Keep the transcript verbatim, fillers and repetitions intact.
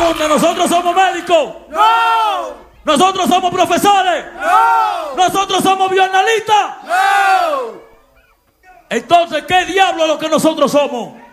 ¿Dónde nosotros somos médicos? ¡No! ¿Nosotros somos profesores? ¡No! ¿Nosotros somos bioanalistas? ¡No! Entonces, ¿qué diablo es lo que nosotros somos?